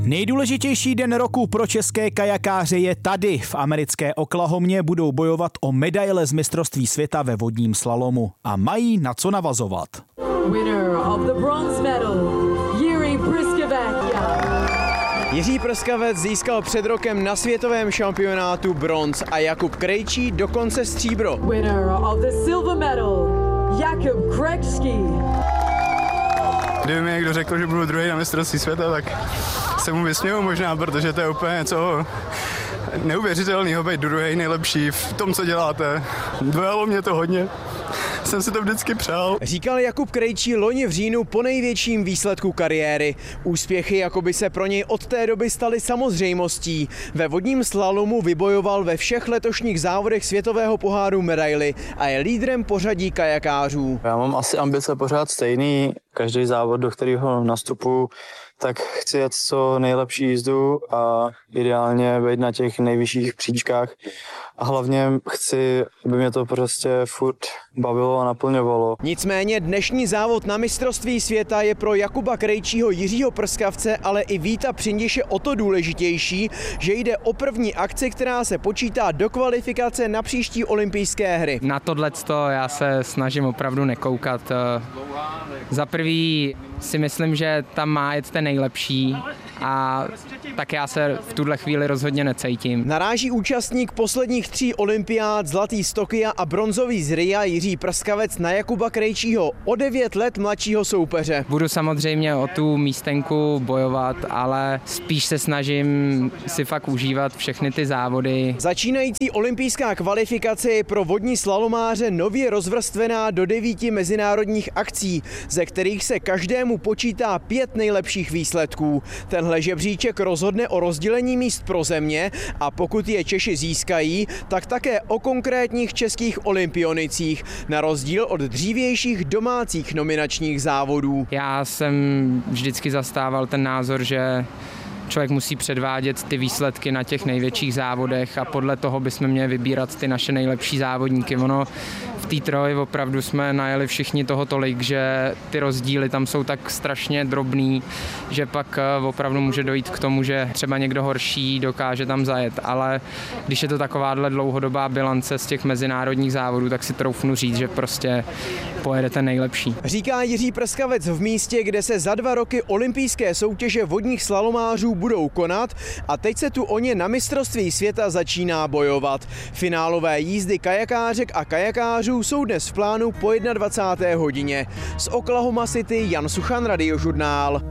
Nejdůležitější den roku pro české kajakáře je tady. V americké Oklahomě budou bojovat o medaile z mistrovství světa ve vodním slalomu a mají na co navazovat. Winner of the bronze medal, Jiří Prskavec. Jiří Prskavec získal před rokem na světovém šampionátu bronz a Jakub Krejčí dokonce stříbro. Winner of the silver medal, Jakub Krejčí. Kdyby mi někdo řekl, že budu druhý na mistrovství světa, tak se mu vysměju možná, protože to je úplně něco neuvěřitelného, být druhý nejlepší v tom, co děláte. Dojalo mě to hodně. Jsem si to vždycky přál. Říkal Jakub Krejčí loni v říjnu po největším výsledku kariéry. Úspěchy jakoby se pro něj od té doby staly samozřejmostí. Ve vodním slalomu vybojoval ve všech letošních závodech světového poháru medaily a je lídrem pořadí kajakářů. Já mám asi ambice pořád stejný. Každý závod, do kterého nastupuju, tak chci jet co nejlepší jízdu a ideálně být na těch nejvyšších příčkách. A hlavně chci, aby mě to prostě furt bavilo a naplňovalo. Nicméně dnešní závod na mistrovství světa je pro Jakuba Krejčího, Jiřího Prskavce, ale i Víta Přindiše o to důležitější, že jde o první akci, která se počítá do kvalifikace na příští olympijské hry. Na tohleto já se snažím opravdu nekoukat. Za prvý si myslím, že tam má jet ten nejlepší a tak já se v tuhle chvíli rozhodně necítím. Naráží účastník posledních 3 olympiád, zlatý z Tokia a bronzový z Ria, Jiří Prskavec, na Jakuba Krejčího, o 9 let mladšího soupeře. Budu samozřejmě o tu místenku bojovat, ale spíš se snažím si fakt užívat všechny ty závody. Začínající olympijská kvalifikace je pro vodní slalomáře nově rozvrstvená do 9 mezinárodních akcí, ze kterých se každému počítá 5 nejlepších výsledků. Tenhle žebříček rozhodne o rozdělení míst pro země a pokud je Češi získají, tak také o konkrétních českých olympionicích, na rozdíl od dřívějších domácích nominačních závodů. Já jsem vždycky zastával ten názor, že člověk musí předvádět ty výsledky na těch největších závodech a podle toho bychom měli vybírat ty naše nejlepší závodníky. Ono v té Troji opravdu jsme najeli všichni toho tolik, že ty rozdíly tam jsou tak strašně drobný, že pak opravdu může dojít k tomu, že třeba někdo horší dokáže tam zajet, ale když je to takováhle dlouhodobá bilance z těch mezinárodních závodů, tak si troufnu říct, že prostě pojede ten nejlepší. Říká Jiří Prskavec v místě, kde se za 2 roky olympijské soutěže vodních slalomářů budou konat a teď se tu o ně na mistrovství světa začíná bojovat. Finálové jízdy kajakářek a kajakářů jsou dnes v plánu po 21. hodině. Z Oklahoma City Jan Suchan, Radiožurnál.